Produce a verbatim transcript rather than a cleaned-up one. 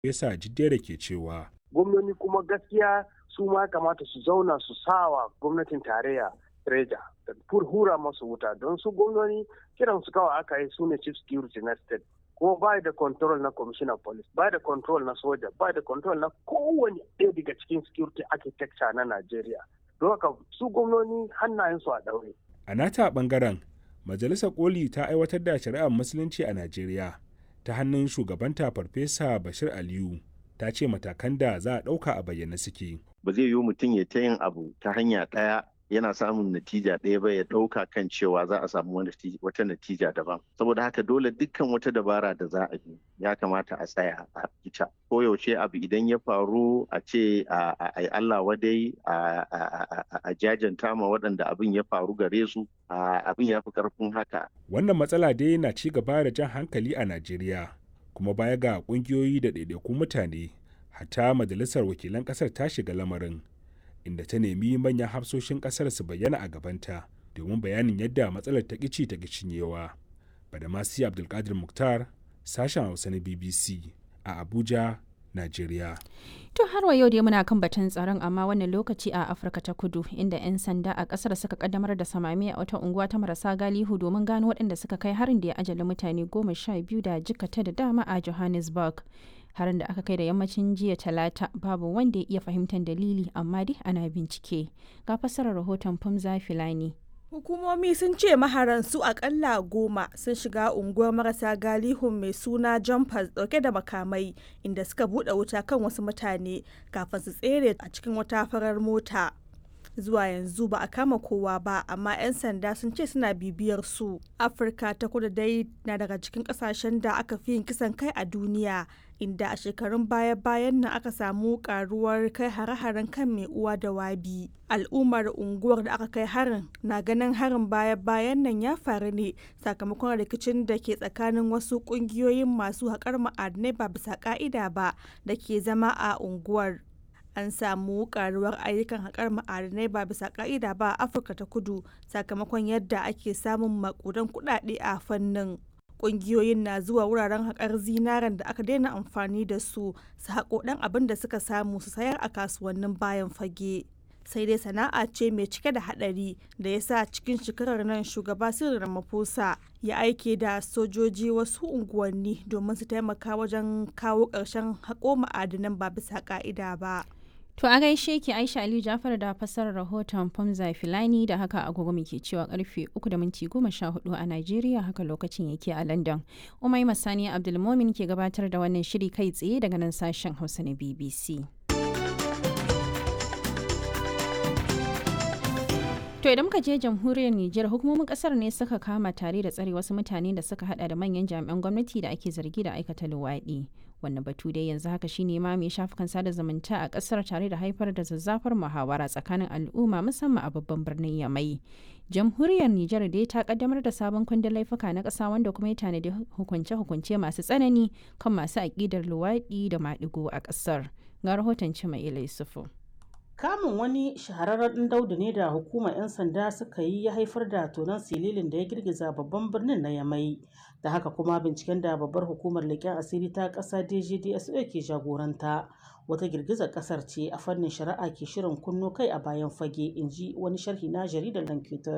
Farfesa Jidere ke cewa. Gwamnoni kuma gaskiya su ma kamata su zauna su sawa gwamnatin tarayya treja da hura masu wuta don su gwamnoni kiran su kawai aka yi su ne chief security na state kuma ba da control na commissioner police ba da control na soja ba da control na kowane ɗaya daga cikin security architecture na Najeriya don haka su gwamnoni hannayensu a daure. A nata bangaren majalisar koli ta aiwatar da shari'ar musulunci a Najeriya ta hannun shugabanta Farfesa Bashir Aliyu ta ce matakan da za a ɗauka a bayyane suke. Ba zai yiwu mutum ya ta yin abu ta hanya ɗaya yana samun natija ɗaya ba ya ɗauka kan cewa za a samu wata natija daban. Saboda haka dole dukkan wata dabara da za a bi ya kamata a tsaya a ita. Koyaushe abu idan ya faru a ce a Allah wadai a jajanta ma waɗanda abin ya faru gare su abin ya fi ƙarfin haka. Wannan matsala dai na ci gaba da jan hankali a Najeriya. Kuma baya ga ƙungiyoyi da ɗaiɗaikun mutane hatta majalisar wakilan ƙasar ta shiga lamarin inda ta nemi manyan hafsoshin ƙasar su bayyana a gabanta domin bayanin yadda matsalar ta ƙici ta cinyewa. Badamasi Abdulkadir Mukhtar, sashen Hausa na B B C a Abuja, Najeriya. To har wa yau dai muna kan batun tsaron amma wannan lokaci a Afirka ta Kudu inda 'yan sanda a kasar suka kaddamar da samami a wata unguwa ta marasa galihu domin gano waɗanda suka kai harin da ya ajali mutane goma sha biyu da jikata da dama a Johannesburg. Harin da aka kai da yammacin jiya talata babu wanda ya iya fahimtar dalili amma dai ana bincike. Ga fassarar rahoton Famza Filani. Hukumomi sun ce maharan su akalla goma sun shiga unguwar marasa galihun mai suna Jumpers dauke da makamai inda suka bude wuta kan wasu mutane kafin su tsere a cikin wata farar mota. Zuwa yanzu ba a kama kowa ba amma 'yan sanda sun ce suna bibiyar su. Afirka ta Kudu dai na daga cikin kasashen da aka fi yin kisan kai a duniya inda a shekarun baya-bayan nan aka samu karuwar kai hare-haren kan mai uwa da wabi. Al'ummar unguwar da aka kai harin na ganin harin baya-bayan nan ya faru ne sakamakon rikicin da ke tsakanin wasu kungiyoyin masu haƙar ma'adinai ba bisa ka'ida ba da ke zama a unguwar. An samu karuwar ayyukan haƙar ma'adinai ba bisa ka'ida ba a Afirka ta Kudu sakamakon yadda ake samun makudan kuɗaɗe a fannin. Ƙungiyoyin na zuwa wuraren haƙar zinaren da aka daina amfani da su su haƙo ɗan abin da suka samu su sayar a kasuwannin bayan fage. Sai dai sana'a ce mai cike da haɗari da ya sa cikin shekarar nan shugaba Cyril Ramaphosa ya aike da sojoji wasu unguwanni domin su taimaka wajen kawo ƙarshen haƙo ma'adinan ba bisa ƙa'ida ba. To a gaishe ki Aisha Aliyu Jafar da fassarar rahoton Famza Filani da haka agogo muke cewa karfe uku da minti goma sha hudu a Najeriya haka lokacin yake a London. Umai Masani Abdulmomin ke gabatar da wannan shiri kai tsaye daga nan sashen Hausa na B B C. To idan muka je jamhuriyar Nijar hukumomin kasar ne suka kama tare da tsare wasu mutane da suka hada da manyan jami'an gwamnati da ake zargi da aikata luwaɗi. Wannan batu dai yanzu haka shine ma mai shafukan sada zumunta a kasar tare da haifar da zazzafar muhawara tsakanin al'umma musamman a babban birnin Yamai. Jamhuriyar Nijar dai ta kaddamar da sabon kundin laifuka na kasa wanda kuma ya tanadi hukunce-hukunce masu tsanani kan masu aƙidar luwaɗi da maɗigo a kasar. Ga rahoton Cimaila Yusufu. Kamun wani shahararren ɗan daudu ne da hukumar 'yan sanda suka yi ya haifar da tonon sililin da ya girgiza babban birnin na Yamai. Da haka kuma binciken da babbar hukumar leƙen asiri ta ƙasa D G D S O ke jagoranta wata girgizar ƙasar ce a fannin shari'a ke shirin kunno kai a bayan fage, in ji wani sharhi na jaridar Lanketer.